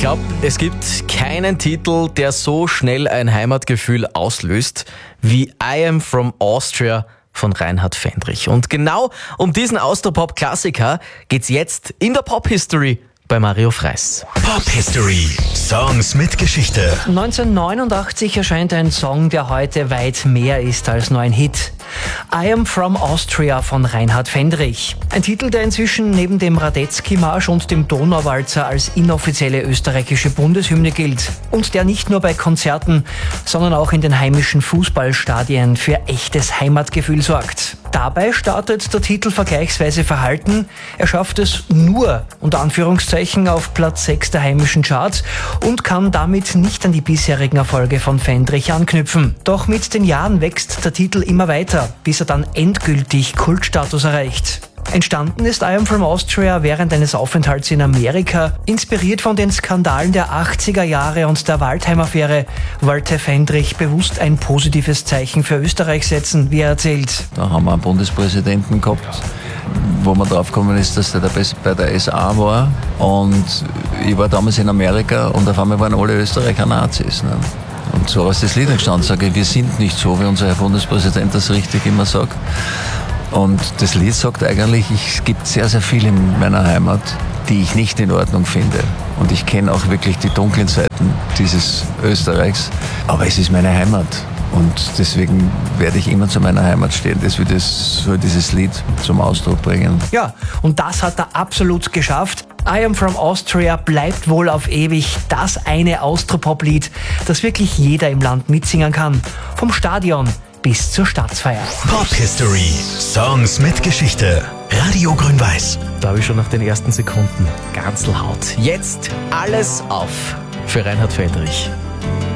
glaube, es gibt keinen Titel, der so schnell ein Heimatgefühl auslöst wie I Am From Austria von Reinhard Fendrich. Und genau um diesen Austropop-Klassiker geht's jetzt in der Pop-History bei Mario Freiss. Pop History. Songs mit Geschichte. 1989 erscheint ein Song, der heute weit mehr ist als nur ein Hit. I Am From Austria von Reinhard Fendrich. Ein Titel, der inzwischen neben dem Radetzky-Marsch und dem Donauwalzer als inoffizielle österreichische Bundeshymne gilt. Und der nicht nur bei Konzerten, sondern auch in den heimischen Fußballstadien für echtes Heimatgefühl sorgt. Dabei startet der Titel vergleichsweise verhalten. Er schafft es nur, unter Anführungszeichen, auf Platz 6 der heimischen Charts und kann damit nicht an die bisherigen Erfolge von Fendrich anknüpfen. Doch mit den Jahren wächst der Titel immer weiter, bis er dann endgültig Kultstatus erreicht. Entstanden ist I Am From Austria während eines Aufenthalts in Amerika. Inspiriert von den Skandalen der 80er Jahre und der Waldheim-Affäre wollte Fendrich bewusst ein positives Zeichen für Österreich setzen, wie er erzählt. Da haben wir einen Bundespräsidenten gehabt, wo man drauf gekommen ist, dass der bei der SA war. Und ich war damals in Amerika und auf einmal waren alle Österreicher Nazis. Ne? Und so ist das Lied entstanden. Sage ich, wir sind nicht so, wie unser Herr Bundespräsident das richtig immer sagt. Und das Lied sagt eigentlich, es gibt sehr, sehr viel in meiner Heimat, die ich nicht in Ordnung finde. Und ich kenne auch wirklich die dunklen Seiten dieses Österreichs. Aber es ist meine Heimat. Und deswegen werde ich immer zu meiner Heimat stehen. Das soll dieses Lied zum Ausdruck bringen. Ja, und das hat er absolut geschafft. I Am From Austria bleibt wohl auf ewig das eine Austropop-Lied, das wirklich jeder im Land mitsingen kann. Vom Stadion bis zur Staatsfeier. Pop History. Songs mit Geschichte. Radio Grün-Weiß. Da habe ich schon nach den ersten Sekunden Ganzelhaut. Jetzt alles auf für Reinhard Fendrich.